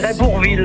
dirais Bourville.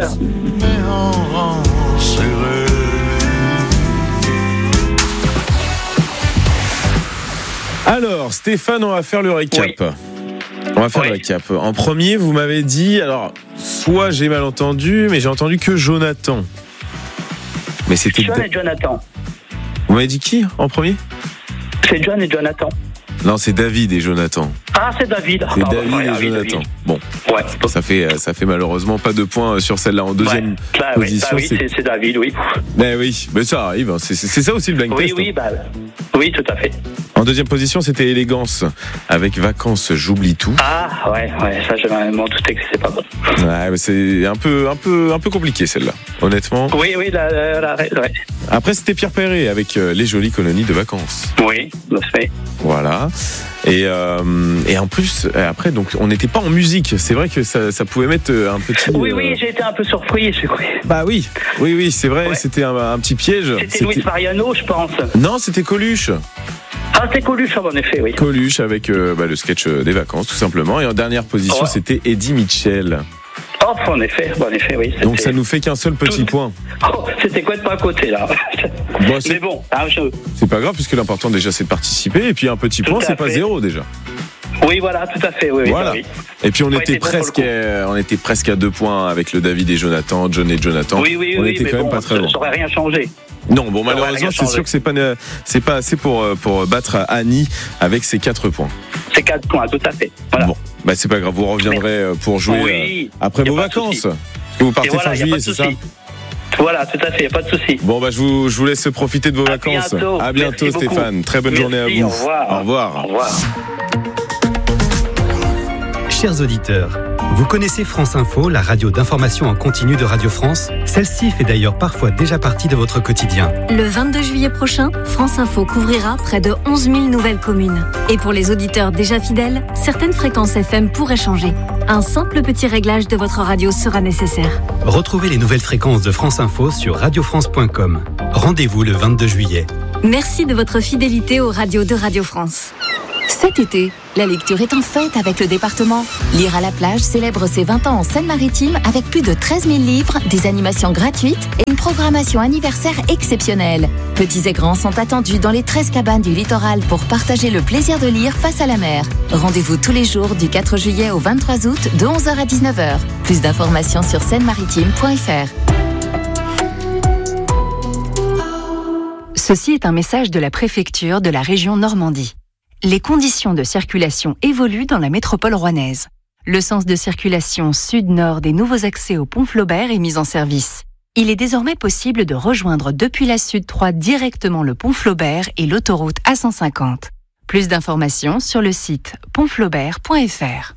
Alors, Stéphane, on va faire le récap. Oui. On va faire le récap. En premier, vous m'avez dit, alors, soit j'ai mal entendu, mais j'ai entendu que Jonathan. Mais c'était John et Jonathan. Vous m'avez dit qui en premier? C'est John et Jonathan. Non, c'est David et Jonathan. Ah, c'est David. C'est David et Jonathan. Bon, Ouais. ça fait malheureusement pas de points sur celle-là. En deuxième position, c'est David, oui. Oui, mais ça arrive. C'est ça aussi le blind test. Oui, tout à fait. En deuxième position, c'était Élégance avec Vacances, j'oublie tout. Ah, ouais, ça, je m'en doutais que c'est pas bon. Ouais, mais c'est un peu compliqué celle-là, honnêtement. Oui, ouais. Après, c'était Pierre Perret avec Les Jolies Colonies de Vacances. Oui, je sais. Voilà. Et en plus, après, donc, on n'était pas en musique. C'est vrai que ça pouvait mettre un petit. Oui, j'ai été un peu surpris. Bah oui, c'est vrai. Ouais. C'était un petit piège. C'était Luis Mariano, je pense. Non, c'était Coluche. Ah, c'était Coluche, en effet, oui. Coluche avec le sketch des vacances, tout simplement. Et en dernière position, c'était Eddie Mitchell. Oh, en effet, oui. Donc ça nous fait qu'un seul petit point. Oh, c'était quoi de pas à côté, là. Bon, mais bon, c'est pas grave, puisque l'important déjà c'est de participer. Et puis un petit point, c'est pas 0 déjà. Oui, voilà, tout à fait. Oui, voilà. Oui. Et puis on était presque à 2 points avec le David et Jonathan, John et Jonathan. Oui, on était quand même pas très loin. Ça aurait rien changé. Non, bon, malheureusement, c'est sûr que c'est pas assez pour battre Annie avec ses 4 points. C'est 4 points, tout à fait. Voilà. Bon, bah c'est pas grave, vous reviendrez pour jouer après vos vacances. Parce que vous partez fin juillet, c'est ça? Voilà, tout à fait, il n'y a pas de souci. Bon, bah je vous laisse profiter de vos vacances. À bientôt, Merci Stéphane. Beaucoup. Très bonne journée à vous. Au revoir. Chers auditeurs, vous connaissez France Info, la radio d'information en continu de Radio France? Celle-ci fait d'ailleurs parfois déjà partie de votre quotidien. Le 22 juillet prochain, France Info couvrira près de 11 000 nouvelles communes. Et pour les auditeurs déjà fidèles, certaines fréquences FM pourraient changer. Un simple petit réglage de votre radio sera nécessaire. Retrouvez les nouvelles fréquences de France Info sur radiofrance.com. Rendez-vous le 22 juillet. Merci de votre fidélité aux radios de Radio France. Cet été, la lecture est en fête avec le département. Lire à la plage célèbre ses 20 ans en Seine-Maritime avec plus de 13 000 livres, des animations gratuites et une programmation anniversaire exceptionnelle. Petits et grands sont attendus dans les 13 cabanes du littoral pour partager le plaisir de lire face à la mer. Rendez-vous tous les jours du 4 juillet au 23 août de 11h à 19h. Plus d'informations sur seine-maritime.fr. Ceci est un message de la préfecture de la région Normandie. Les conditions de circulation évoluent dans la métropole rouennaise. Le sens de circulation sud-nord des nouveaux accès au pont Flaubert est mis en service. Il est désormais possible de rejoindre depuis la Sud 3 directement le pont Flaubert et l'autoroute A150. Plus d'informations sur le site pontflaubert.fr.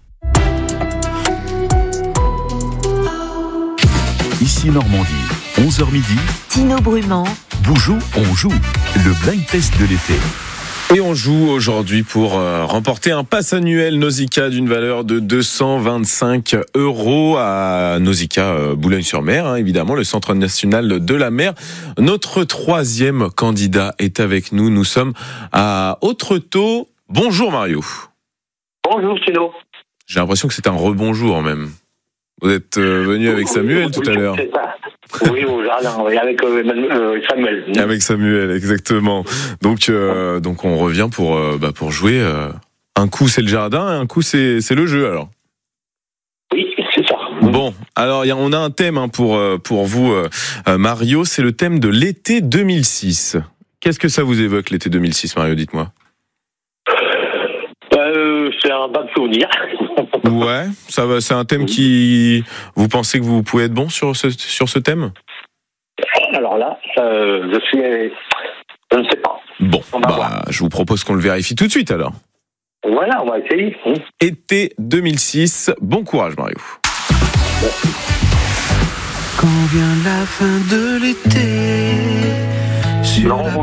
Ici Normandie, 11h midi. Tino Brumand. Boujou, on joue. Le blind test de l'été. Et on joue aujourd'hui pour remporter un pass annuel Nausicaa d'une valeur de 225 € à Nausicaa Boulogne-sur-Mer, évidemment, le Centre national de la mer. Notre troisième candidat est avec nous. Nous sommes à Autretot. Bonjour Mario. Bonjour Tino. J'ai l'impression que c'est un rebonjour même. Vous êtes venu avec Samuel tout à l'heure. C'est ça. Oui, au jardin, avec Samuel. Avec Samuel, exactement. Donc on revient pour jouer. Un coup c'est le jardin, et un coup c'est le jeu alors. Oui, c'est ça. Bon, alors on a un thème pour vous, Mario. C'est le thème de l'été 2006. Qu'est-ce que ça vous évoque l'été 2006, Mario? Dites-moi. C'est un bas de souvenir. Ouais, ça va. C'est un thème qui. Vous pensez que vous pouvez être bon sur ce thème? Alors là, je ne sais pas. Bon, je vous propose qu'on le vérifie tout de suite alors. Voilà, on va essayer. Été 2006. Bon courage, Mario. Quand vient la fin de l'été, sur la